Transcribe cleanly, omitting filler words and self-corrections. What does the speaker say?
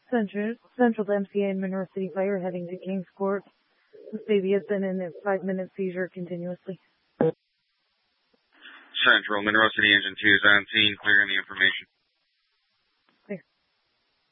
Central to MCA and Monroe City Fire heading to Kings Court. This baby has been in a 5-minute seizure continuously. Central, Monroe City Engine 2 is on scene, clearing the information.